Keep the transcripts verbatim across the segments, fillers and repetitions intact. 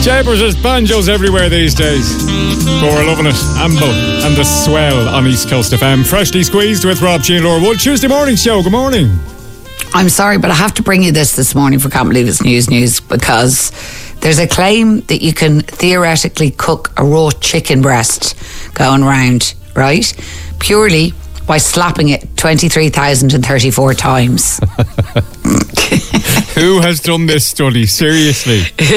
Japers, there's banjos everywhere these days. But we're loving it. Amble and the swell on East Coast F M. Freshly squeezed with Rob G and Laura Wood. Tuesday morning show. Good morning. I'm sorry, but I have to bring you this this morning for Can't Believe It's News News, because there's a claim that you can theoretically cook a raw chicken breast going round, right? Purely by slapping it twenty-three thousand thirty-four times. Who has done this study? Seriously?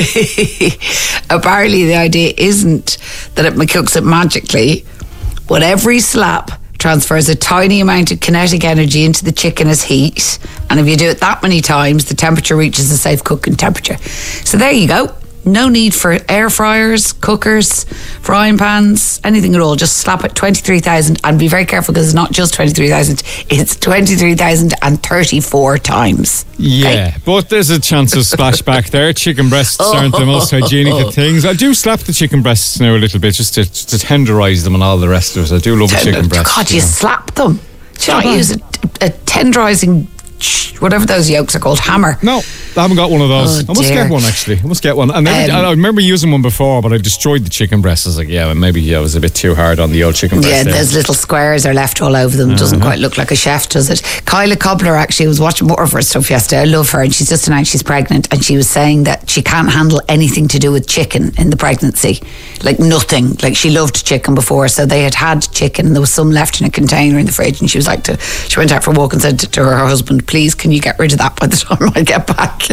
Apparently the idea isn't that it cooks it magically, but every slap transfers a tiny amount of kinetic energy into the chicken as heat, and if you do it that many times, the temperature reaches a safe cooking temperature. So there you go. No need for air fryers, cookers, frying pans, anything at all. Just slap it twenty-three thousand, and be very careful, because it's not just twenty-three thousand, it's twenty-three thousand thirty-four times. Yeah, okay? But there's a chance of splashback there. Chicken breasts oh, aren't the most hygienic oh, oh. of things. I do slap the chicken breasts now a little bit, just to, to tenderise them and all the rest of it. I do love Tender- a chicken breast. God, you, you know. slap them. Do you not use a, a tenderising, whatever those yolks are called, hammer? No, I haven't got one of those. Oh, I must dear. get one, actually. I must get one. And then, um, I remember using one before, but I destroyed the chicken breast. I was like, yeah, maybe yeah, I was a bit too hard on the old chicken breast. Yeah, there. those little squares are left all over them. Uh-huh. Doesn't quite look like a chef, does it? Kyla Cobbler actually was watching more of her stuff yesterday. I love her, and she's just announced she's pregnant, and she was saying that she can't handle anything to do with chicken in the pregnancy. Like nothing. Like she loved chicken before, so they had had chicken, and there was some left in a container in the fridge, and she was like, to, she went out for a walk and said to, to her husband, please, can you get rid of that by the time I get back?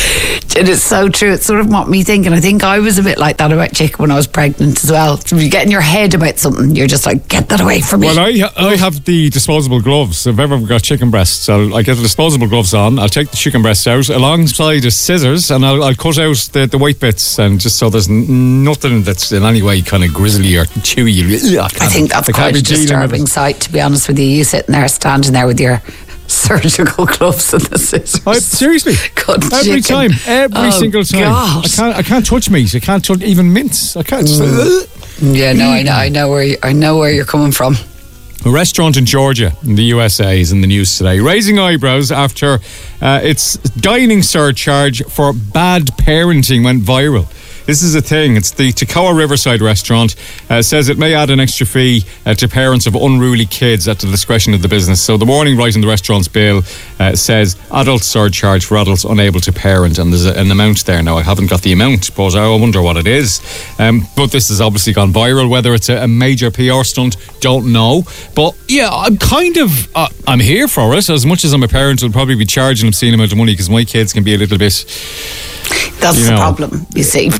And it's so true. It's sort of what me thinking. I think I was a bit like that about chicken when I was pregnant as well. So if you get in your head about something, you're just like, get that away from me. Well, I I have the disposable gloves. If I've ever got chicken breasts, I'll, I get the disposable gloves on. I'll take the chicken breasts out alongside the scissors, and I'll, I'll cut out the, the white bits, and just so there's n- nothing that's in any way kind of grizzly or chewy. I, I think that's I quite a disturbing sight, to be honest with you. You sitting there, standing there with your surgical gloves and the scissors. I, seriously, Cut every chicken. time, every oh, single time. God. I can't, I can't touch meat. I can't touch even mince. I can't. Just, mm. Yeah, no, I know, I know where you, I know where you're coming from. A restaurant in Georgia, in the U S A, is in the news today, raising eyebrows after uh, its dining surcharge for bad parenting went viral. This is a thing. It's the Toccoa Riverside restaurant. Uh, says it may add an extra fee uh, to parents of unruly kids at the discretion of the business. So the warning right in the restaurant's bill uh, says adult surcharge for adults unable to parent, and there's a, an amount there. Now I haven't got the amount, but I wonder what it is. Um, but this has obviously gone viral. Whether it's a, a major P R stunt, don't know. But yeah, I'm kind of uh, I'm here for it. As much as I'm a parent, I'll probably be charging an obscene amount of money because my kids can be a little bit. That's you the know. problem, you see.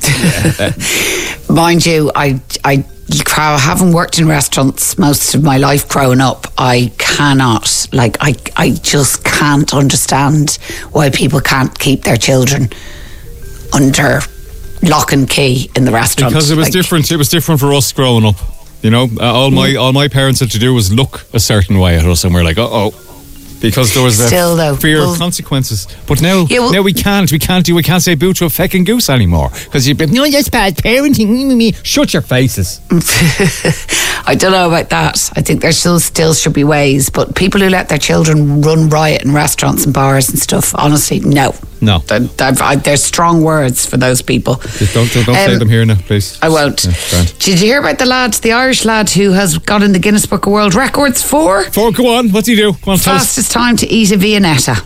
Mind you, I, I having worked in restaurants most of my life growing up, I cannot, like, I, I just can't understand why people can't keep their children under lock and key in the restaurant. Because it was like, different. It was different for us growing up. You know, uh, all my all my parents had to do was look a certain way at us, and we're like, uh oh. Because there was a Still, though, fear well, of consequences. But now, yeah, well, now we can't. We can't do. We can't say boo to a feckin' goose anymore because you've been no, that's bad parenting. Shut your faces. I don't know about that. I think there still still should be ways. But people who let their children run riot in restaurants and bars and stuff, honestly, no, no. I've, I, there's strong words for those people. Just don't don't, don't um, say them here now, please. I won't. Yeah, did you hear about the lad, the Irish lad who has got in the Guinness Book of World Records for? For go on. What's he do? Go on, fastest time to eat a Viennetta.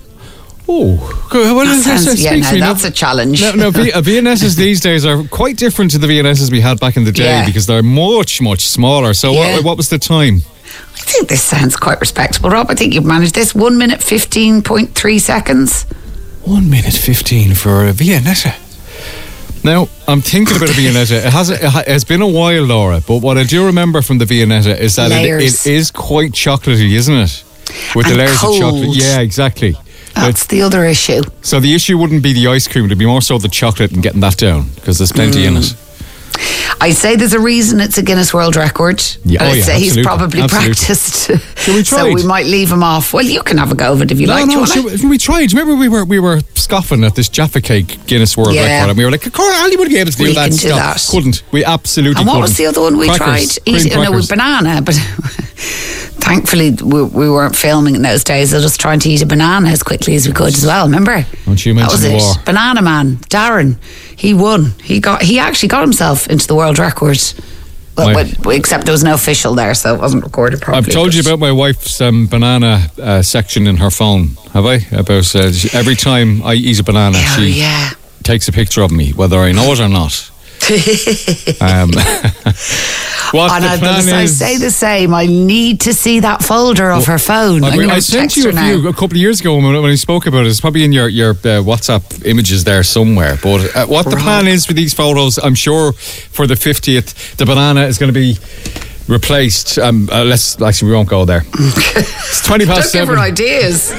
Oh, good. Well, that sounds, yeah, no, that's a challenge. No, no v- Viennettas these days are quite different to the Viennettas we had back in the day yeah. because they're much, much smaller. So yeah. what, what was the time? I think this sounds quite respectable, Rob. I think you've managed this. One minute, fifteen point three seconds. One minute, fifteen for a Viennetta. Now, I'm thinking about a Viennetta. It has, it has been a while, Laura, but what I do remember from the Viennetta is that it, it is quite chocolatey, isn't it? With and the layers cold. of chocolate. Yeah, exactly. That's the other issue. So the issue wouldn't be the ice cream, it'd be more so the chocolate and getting that down, because there's plenty mm. in it. I say there's a reason it's a Guinness World Record. Yeah, and oh I'd yeah, say absolutely. he's probably absolutely. practiced. Should we try? So we might leave him off. Well, you can have a go of it if you no, like. No, should we, should we try? Do you remember we were we were scoffing at this Jaffa Cake Guinness World yeah. Record, and we were like, of course, Ali would be able to do we that can stuff. Do that. Couldn't. We absolutely And what couldn't. was the other one we Crackers, tried? Eating, no, with banana, but Thankfully, we, we weren't filming in those days. I was just trying to eat a banana as quickly as we could as well. Remember? Don't you mention that was the it. war. Banana Man, Darren, he won. He got. He actually got himself into the world record. Well, but, except there was no official there, so it wasn't recorded properly. I've told you about my wife's um, banana uh, section in her phone, have I? About uh, every time I eat a banana, oh, she yeah. takes a picture of me, whether I know it or not. um, what and the I, plan I is, say the same. I need to see that folder of her phone. I, mean, I sent you a few now. a couple of years ago when, when I spoke about it. It's probably in your your uh, WhatsApp images there somewhere. But uh, what the plan is with these photos, I'm sure for the fiftieth, the banana is going to be replaced. Um, uh, let's actually we won't go there. It's twenty past Don't seven. give her ideas.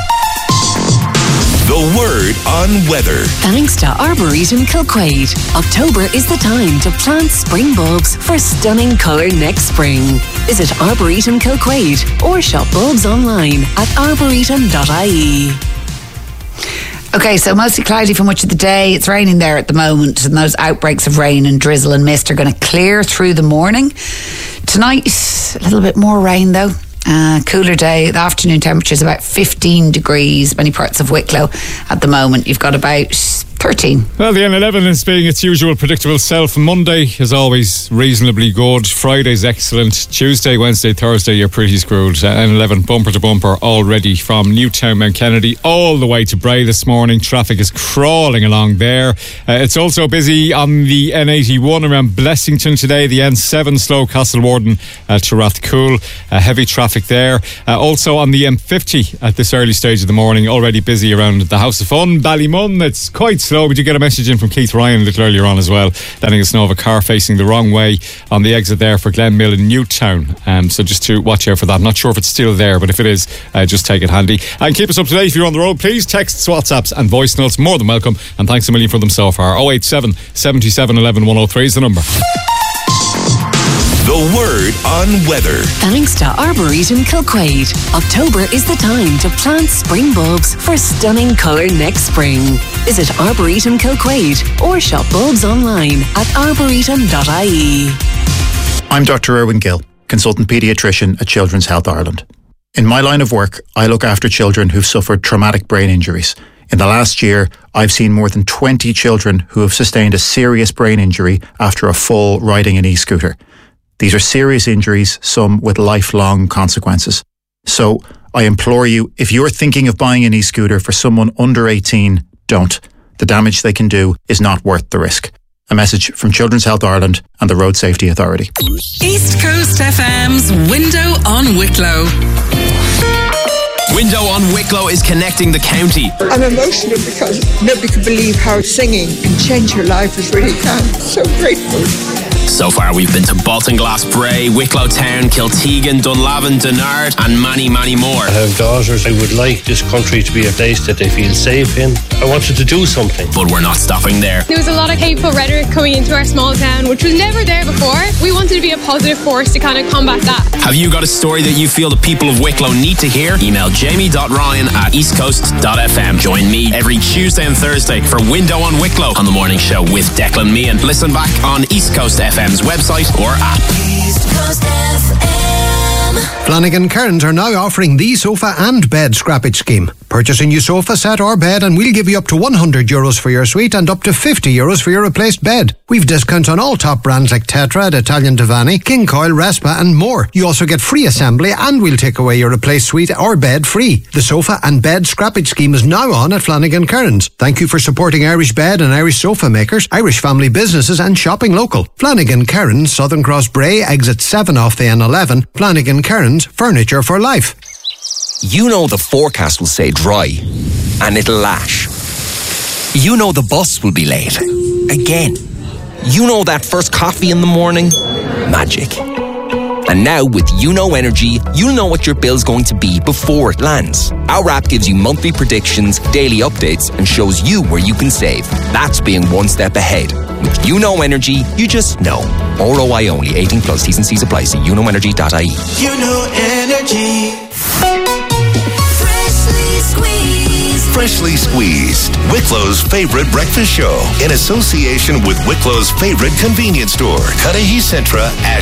The word on weather. Thanks to Arboretum Kilquade. October is the time to plant spring bulbs for stunning colour next spring. Visit Arboretum Kilquade or shop bulbs online at arboretum dot I E. Okay, so mostly cloudy for much of the day. It's raining there at the moment, and those outbreaks of rain and drizzle and mist are going to clear through the morning. Tonight, a little bit more rain though. Uh, cooler day. The afternoon temperature is about fifteen degrees. Many parts of Wicklow at the moment. You've got about thirteen. Well, the N eleven is being its usual predictable self. Monday is always reasonably good. Friday's excellent. Tuesday, Wednesday, Thursday, you're pretty screwed. Uh, N eleven bumper to bumper already from Newtown, Mount Kennedy, all the way to Bray this morning. Traffic is crawling along there. Uh, it's also busy on the N eighty-one around Blessington today. The N seven slow Castlewarden uh, to Rathcoole. Uh, heavy traffic there. Uh, also on the M fifty at this early stage of the morning. Already busy around the House of Fun. Ballymun, it's quite slow. We did get a message in from Keith Ryan a little earlier on as well, letting us know of a car facing the wrong way on the exit there for Glenmill in Newtown. Um, so just to watch out for that. I'm not sure if it's still there, but if it is, uh, just take it handy. And keep us up to date if you're on the road. Please texts, WhatsApps and voice notes. More than welcome. And thanks a million for them so far. oh eight seven, seven seven, one one, one oh three is the number. The word on weather. Thanks to Arboretum Kilquade. October is the time to plant spring bulbs for stunning colour next spring. Visit Arboretum Kilquade or shop bulbs online at arboretum dot I E. I'm Doctor Erwin Gill, consultant paediatrician at Children's Health Ireland. In my line of work, I look after children who've suffered traumatic brain injuries. In the last year, I've seen more than twenty children who have sustained a serious brain injury after a fall riding an e-scooter. These are serious injuries, some with lifelong consequences. So I implore you, if you're thinking of buying an e-scooter for someone under eighteen, don't. The damage they can do is not worth the risk. A message from Children's Health Ireland and the Road Safety Authority. East Coast F M's Window on Wicklow. Window on Wicklow is connecting the county. I'm emotional because nobody can believe how singing can change your life as really can. So grateful. So far we've been to Baltinglass, Bray, Wicklow Town, Kiltegan, Dunlavin, Dunard and many, many more. I have daughters. I would like this country to be a place that they feel safe in. I wanted to do something. But we're not stopping there. There was a lot of hateful rhetoric coming into our small town, which was never there before. We wanted to be a positive force to kind of combat that. Have you got a story that you feel the people of Wicklow need to hear? Email jamie.ryan at eastcoast.fm. Join me every Tuesday and Thursday for Window on Wicklow on the morning show with Declan Meehan. Listen back on East Coast F M's website or app. East Coast F M. Flanagan Cairns are now offering the sofa and bed scrappage scheme. Purchase a new sofa set or bed and we'll give you up to one hundred euros for your suite and up to fifty euros for your replaced bed. We've discounts on all top brands like Tetra, Italian Divani, King Coil, Respa and more. You also get free assembly and we'll take away your replaced suite or bed free. The sofa and bed scrappage scheme is now on at Flanagan Cairns. Thank you for supporting Irish bed and Irish sofa makers, Irish family businesses and shopping local. Flanagan Cairns, Southern Cross Bray, exit seven off the N eleven. Flanagan Cairns, furniture for life. You know the forecast will say dry, and it'll lash. You know the bus will be late. Again. You know that first coffee in the morning? Magic. And now with YouKnow Energy, you'll know what your bill's going to be before it lands. Our app gives you monthly predictions, daily updates, and shows you where you can save. That's being one step ahead. With YouKnow Energy, you just know. R O I only. eighteen plus. T's and C's apply. See you know energy dot I E. YouKnow Energy. Freshly Squeezed, Wicklow's favorite breakfast show, in association with Wicklow's favorite convenience store, Cudahy Centra,